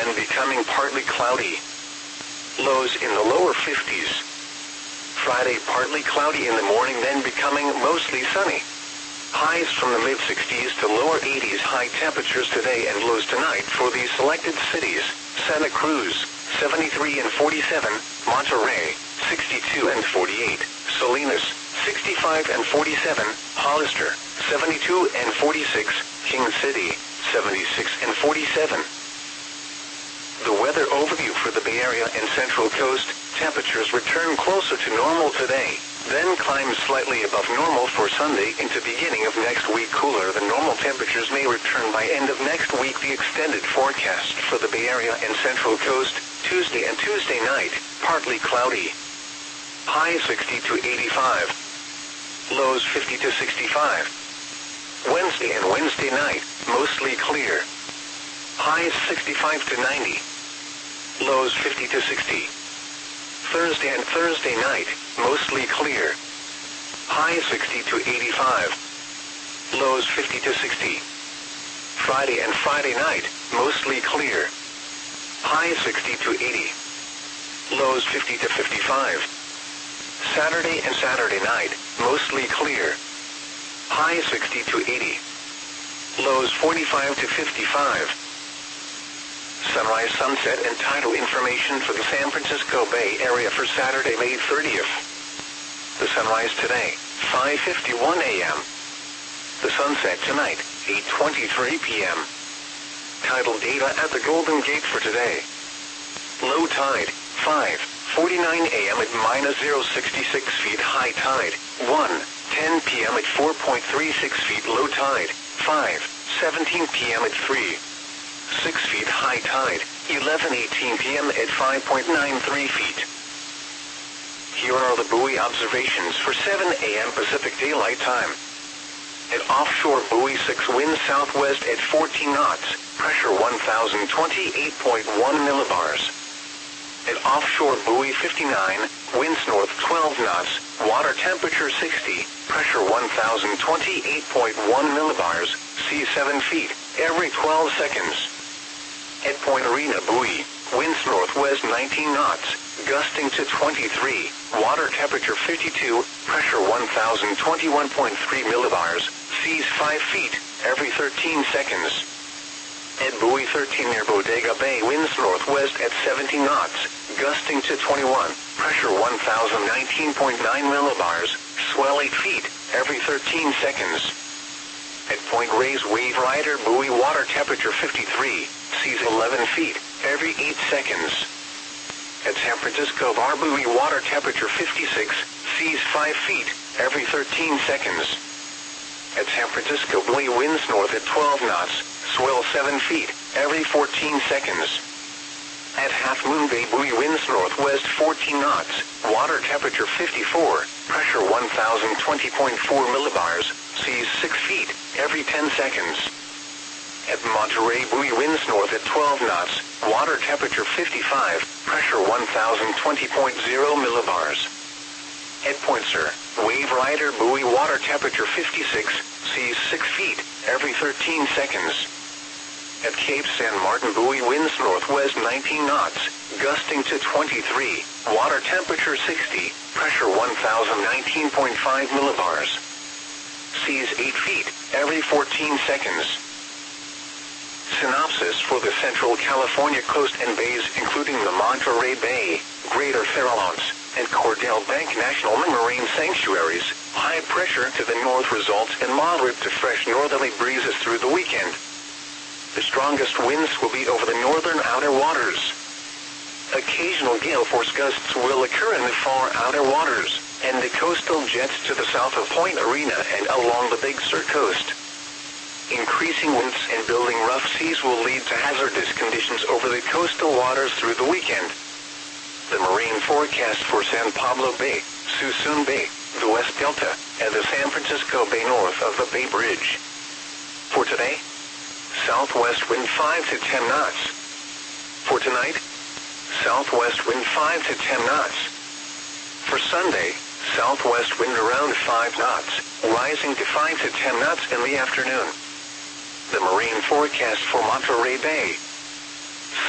then becoming partly cloudy. Lows in the lower 50s. Friday partly cloudy in the morning, then becoming mostly sunny. Highs from the mid-60s to lower 80s. High temperatures today and lows tonight for these selected cities: Santa Cruz, 73 and 47, Monterrey, 62 and 48, Salinas, 65 and 47, Hollister, 72 and 46, King City, 76 and 47. The weather overview for the Bay Area and Central Coast: temperatures return closer to normal today, then climb slightly above normal for Sunday into beginning of next week. Cooler than normal temperatures may return by end of next week. The extended forecast for the Bay Area and Central Coast: Tuesday and Tuesday night, partly cloudy. High 60 to 85. Lows 50 to 65. Wednesday and Wednesday night, mostly clear. Highs 65 to 90. Lows 50 to 60. Thursday and Thursday night, mostly clear. Highs 60 to 85. Lows 50 to 60. Friday and Friday night, mostly clear. Highs 60 to 80. Lows 50 to 55. Saturday and Saturday night, mostly clear. Highs 60 to 80. Lows 45 to 55. Sunrise, sunset, and tidal information for the San Francisco Bay Area for Saturday, May 30th. The sunrise today, 5:51 a.m. The sunset tonight, 8:23 p.m. Tidal data at the Golden Gate for today. Low tide, 5:49 a.m. at -0.66 feet. High tide, 1:10 p.m. at 4.36 feet. Low tide, 5:17 p.m. at 3.6 feet. High tide, 11:18 p.m. at 5.93 feet. Here are the buoy observations for 7 a.m. Pacific Daylight Time. At offshore buoy 6, wind southwest at 14 knots, pressure 1,028.1 millibars. At offshore buoy 59, winds north 12 knots, water temperature 60, pressure 1,028.1 millibars, sea 7 feet, every 12 seconds. At Point Arena buoy, winds northwest 19 knots, gusting to 23, water temperature 52, pressure 1,021.3 millibars, seas 5 feet, every 13 seconds. At buoy 13 near Bodega Bay, winds northwest at 17 knots, gusting to 21, pressure 1,019.9 millibars, swell 8 feet, every 13 seconds. At Point Reyes Wave Rider buoy, water temperature 53, seas 11 feet, every 8 seconds. At San Francisco Bar buoy, water temperature 56, seas 5 feet, every 13 seconds. At San Francisco buoy, winds north at 12 knots, swell 7 feet, every 14 seconds. At Half Moon Bay buoy, winds northwest 14 knots, water temperature 54, pressure 1,020.4 millibars, seas 6 feet, every 10 seconds. At Monterey buoy, winds north at 12 knots, water temperature 55, pressure 1,020.0 millibars. At Point Sur, Wave Rider buoy, water temperature 56, seas 6 feet, every 13 seconds. At Cape San Martin buoy, winds northwest 19 knots, gusting to 23, water temperature 60, pressure 1,019.5 millibars. Seas 8 feet, every 14 seconds. Synopsis for the Central California coast and bays, including the Monterey Bay, Greater Farallones, and Cordell Bank National Marine Sanctuaries. High pressure to the north results in moderate to fresh northerly breezes through the weekend. The strongest winds will be over the northern outer waters. Occasional gale force gusts will occur in the far outer waters, and the coastal jets to the south of Point Arena and along the Big Sur coast. Increasing winds and building rough seas will lead to hazardous conditions over the coastal waters through the weekend. The marine forecast for San Pablo Bay, Suisun Bay, the West Delta, and the San Francisco Bay north of the Bay Bridge. For today, southwest wind 5 to 10 knots. For tonight, southwest wind 5 to 10 knots. For Sunday, southwest wind around 5 knots, rising to 5 to 10 knots in the afternoon. The marine forecast for Monterey Bay,